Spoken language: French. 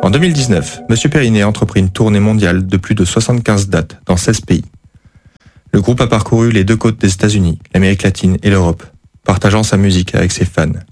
En 2019, M. Perrinet a entrepris une tournée mondiale de plus de 75 dates dans 16 pays. Le groupe a parcouru les deux côtes des États-Unis, l'Amérique latine et l'Europe, partageant sa musique avec ses fans.